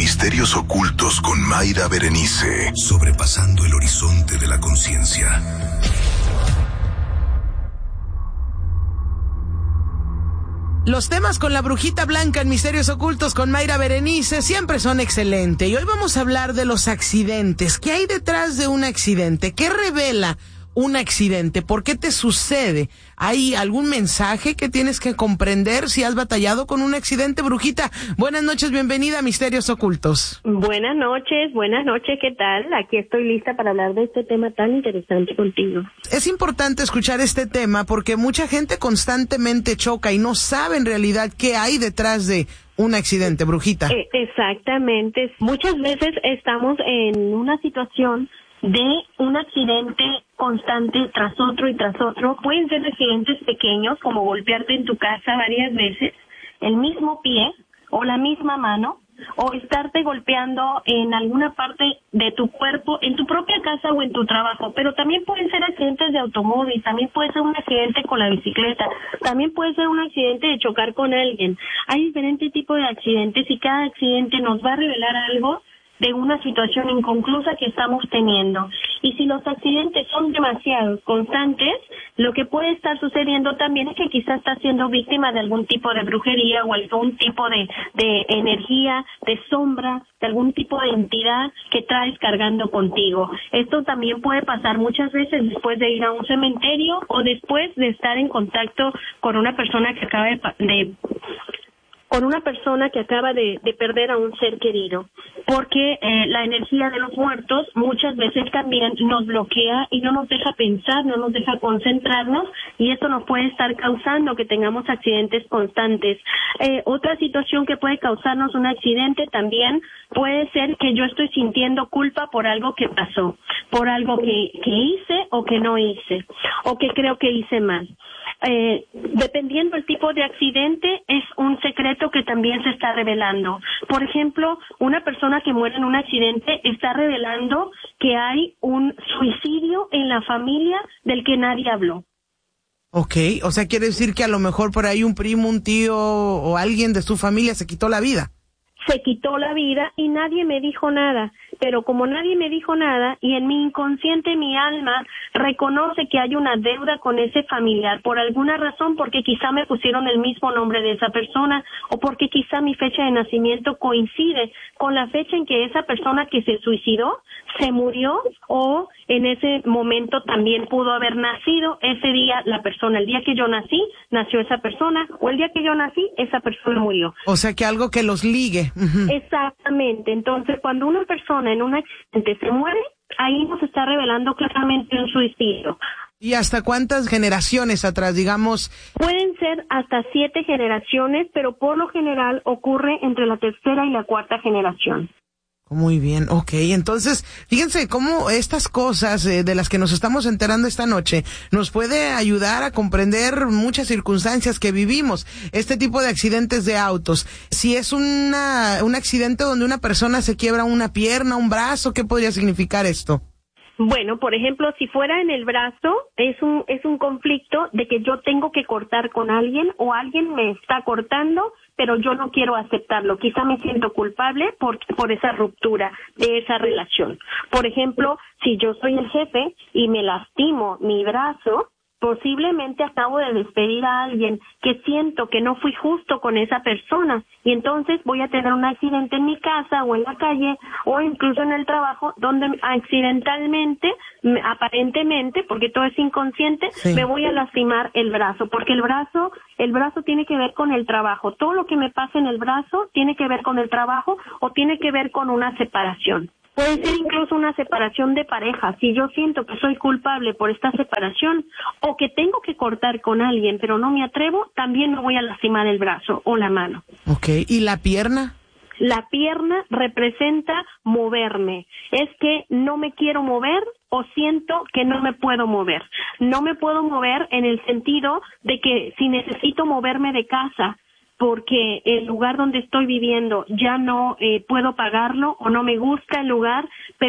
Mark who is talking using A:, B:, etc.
A: Misterios Ocultos con Mayra Berenice, sobrepasando el horizonte de la conciencia.
B: Los temas con la brujita blanca en Misterios Ocultos con Mayra Berenice siempre son excelentes. Y hoy vamos a hablar de los accidentes. ¿Qué hay detrás de un accidente? ¿Qué revela un accidente? ¿Por qué te sucede? ¿Hay algún mensaje que tienes que comprender si has batallado con un accidente, brujita? Buenas noches, bienvenida a Misterios Ocultos.
C: Buenas noches, ¿qué tal? Aquí estoy lista para hablar de este tema tan interesante contigo.
B: Es importante escuchar este tema porque mucha gente constantemente choca y no sabe en realidad qué hay detrás de un accidente, brujita.
C: Exactamente. Muchas veces estamos en una situación de un accidente constante tras otro y tras otro. Pueden ser accidentes pequeños, como golpearte en tu casa varias veces, el mismo pie o la misma mano, o estarte golpeando en alguna parte de tu cuerpo, en tu propia casa o en tu trabajo. Pero también pueden ser accidentes de automóvil, también puede ser un accidente con la bicicleta, también puede ser un accidente de chocar con alguien. Hay diferentes tipos de accidentes y cada accidente nos va a revelar algo de una situación inconclusa que estamos teniendo. Y si los accidentes son demasiado constantes, lo que puede estar sucediendo también es que quizás estás siendo víctima de algún tipo de brujería o algún tipo de energía, de sombra, de algún tipo de entidad que traes cargando contigo. Esto también puede pasar muchas veces después de ir a un cementerio o después de estar en contacto con una persona que acaba de perder a un ser querido, porque la energía de los muertos muchas veces también nos bloquea y no nos deja pensar, no nos deja concentrarnos, y esto nos puede estar causando que tengamos accidentes constantes. Otra situación que puede causarnos un accidente también puede ser que yo estoy sintiendo culpa por algo que pasó, por algo que hice o que no hice, o que creo que hice mal. Dependiendo del tipo de accidente, es un secreto que también se está revelando. Por ejemplo, una persona que muere en un accidente está revelando que hay un suicidio en la familia del que nadie habló.
B: Okay, o sea, quiere decir que a lo mejor por ahí un primo, un tío o alguien de su familia se quitó la vida.
C: Se quitó la vida y nadie me dijo nada, pero como nadie me dijo nada y en mi inconsciente, mi alma reconoce que hay una deuda con ese familiar por alguna razón, porque quizá me pusieron el mismo nombre de esa persona o porque quizá mi fecha de nacimiento coincide con la fecha en que esa persona que se suicidó se murió, o en ese momento también pudo haber nacido ese día la persona. El día que yo nací, nació esa persona, o el día que yo nací, esa persona murió.
B: O sea, que algo que los ligue. Uh-huh.
C: Exactamente. Entonces, cuando una persona en un accidente se muere, ahí nos está revelando claramente un suicidio.
B: ¿Y hasta cuántas generaciones atrás, digamos?
C: Pueden ser hasta 7 generaciones, pero por lo general ocurre entre la tercera y la cuarta generación.
B: Muy bien, okay. Entonces, fíjense cómo estas cosas de las que nos estamos enterando esta noche nos puede ayudar a comprender muchas circunstancias que vivimos. Este tipo de accidentes de autos. Si es un accidente donde una persona se quiebra una pierna, un brazo, ¿qué podría significar esto?
C: Bueno, por ejemplo, si fuera en el brazo, es un conflicto de que yo tengo que cortar con alguien o alguien me está cortando, pero yo no quiero aceptarlo. Quizá me siento culpable por esa ruptura de esa relación. Por ejemplo, si yo soy el jefe y me lastimo mi brazo, posiblemente acabo de despedir a alguien que siento que no fui justo con esa persona, y entonces voy a tener un accidente en mi casa o en la calle o incluso en el trabajo donde accidentalmente, aparentemente, porque todo es inconsciente, sí, me voy a lastimar el brazo, porque el brazo tiene que ver con el trabajo. Todo lo que me pasa en el brazo tiene que ver con el trabajo o tiene que ver con una separación. Puede ser incluso una separación de pareja. Si yo siento que soy culpable por esta separación o que tengo que cortar con alguien pero no me atrevo, también me voy a lastimar el brazo o la mano.
B: Okay, ¿y la pierna?
C: La pierna representa moverme. Es que no me quiero mover o siento que no me puedo mover. No me puedo mover en el sentido de que si necesito moverme de casa porque el lugar donde estoy viviendo ya no puedo pagarlo o no me gusta el lugar,